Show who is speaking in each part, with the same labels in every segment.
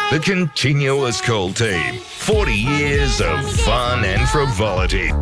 Speaker 1: The Continuous Cool Team. 40 years of fun and frivolity.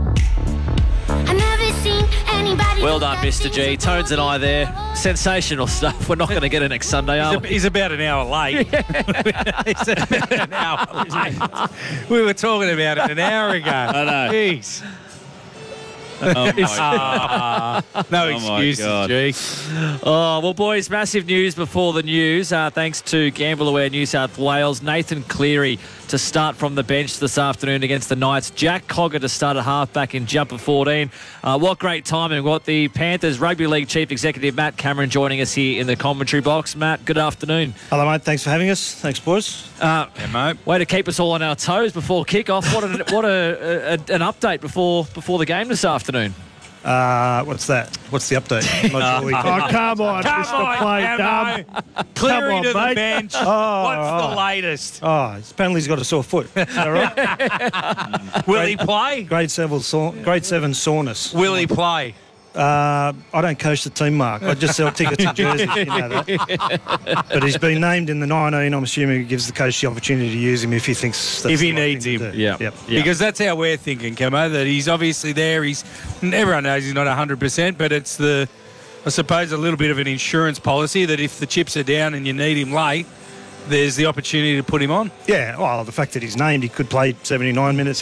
Speaker 2: Well done, Mr. G. Tones and I there. Sensational stuff. We're not going to get it next Sunday, are we?
Speaker 3: He's about an hour late. He's about an hour late. We were talking about it an hour ago.
Speaker 4: I know.
Speaker 3: Jeez.
Speaker 4: Oh, my
Speaker 3: No
Speaker 4: Oh, my
Speaker 3: excuses,
Speaker 4: God.
Speaker 3: G.
Speaker 2: Oh, well, boys, massive news before the news. Thanks to Gamble Aware New South Wales. Nathan Cleary to start from the bench this afternoon against the Knights. Jack Cogger to start at halfback in jumper 14. What great timing. We've got the Panthers Rugby League Chief Executive Matt Cameron joining us here in the commentary box. Matt, good afternoon.
Speaker 5: Hello, mate. Thanks for having us. Thanks, boys.
Speaker 3: Yeah, mate.
Speaker 2: Way to keep us all on our toes before kick-off. What an update before the game this afternoon.
Speaker 5: What's that? What's the update? I'm not sure we can-
Speaker 6: Oh, come on, Mr. Play dumb.
Speaker 3: Cleary
Speaker 6: on,
Speaker 3: to the
Speaker 6: mate.
Speaker 3: bench.
Speaker 5: Oh,
Speaker 3: What's the
Speaker 5: right.
Speaker 3: latest?
Speaker 5: Oh, apparently he's got a sore foot. Is that right?
Speaker 3: Will he play?
Speaker 5: grade 7 soreness.
Speaker 3: Will he play?
Speaker 5: I don't coach the team, Mark. I just sell tickets and jerseys, you know that. But he's been named in the 19. I'm assuming it gives the coach the opportunity to use him if he thinks that's
Speaker 3: If he
Speaker 5: the right
Speaker 3: needs
Speaker 5: thing to
Speaker 3: him.
Speaker 5: do.
Speaker 2: Yeah.
Speaker 5: Yep.
Speaker 3: Because that's how we're thinking, Camo, that he's obviously there. Everyone knows he's not 100%, but it's I suppose, a little bit of an insurance policy that if the chips are down and you need him late, there's the opportunity to put him on.
Speaker 5: Yeah, well, the fact that he's named, he could play 79 minutes.